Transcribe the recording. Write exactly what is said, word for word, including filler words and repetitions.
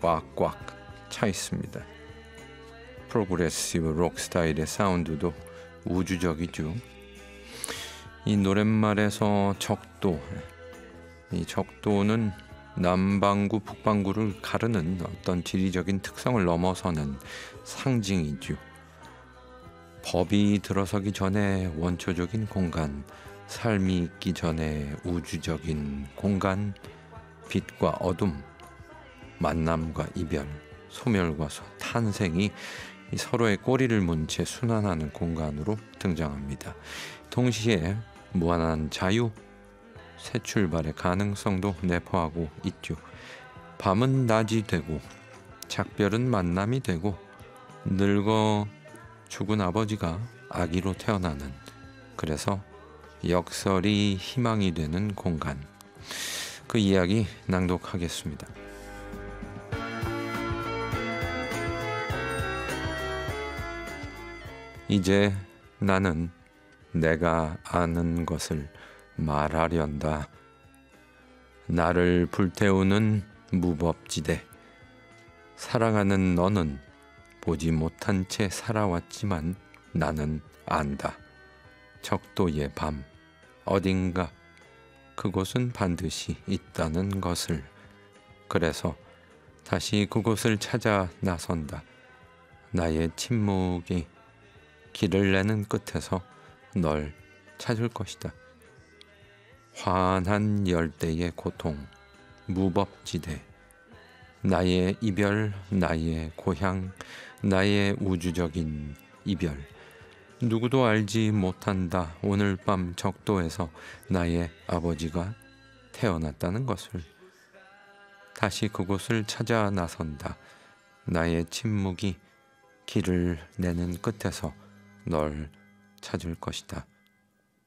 꽉꽉 차 있습니다. 프로그레시브 록 스타일의 사운드도 우주적이죠. 이 노랫말에서 적도, 이 적도는 남반구 북반구를 가르는 어떤 지리적인 특성을 넘어서는 상징이죠. 법이 들어서기 전에 원초적인 공간, 삶이 있기 전에 우주적인 공간, 빛과 어둠, 만남과 이별, 소멸과 탄생이 서로의 꼬리를 문 채 순환하는 공간으로 등장합니다. 동시에 무한한 자유, 새 출발의 가능성도 내포하고 있죠. 밤은 낮이 되고 작별은 만남이 되고 늙어 죽은 아버지가 아기로 태어나는, 그래서 역설이 희망이 되는 공간, 그 이야기 낭독하겠습니다. 이제 나는 내가 아는 것을 말하련다. 나를 불태우는 무법지대. 사랑하는 너는 보지 못한 채 살아왔지만 나는 안다. 적도의 밤, 어딘가 그곳은 반드시 있다는 것을. 그래서 다시 그곳을 찾아 나선다. 나의 침묵이 길을 내는 끝에서 널 찾을 것이다. 환한 열대의 고통, 무법지대. 나의 이별, 나의 고향, 나의 우주적인 이별. 누구도 알지 못한다. 오늘 밤 적도에서 나의 아버지가 태어났다는 것을. 다시 그곳을 찾아 나선다. 나의 침묵이 길을 내는 끝에서 널 찾을 것이다.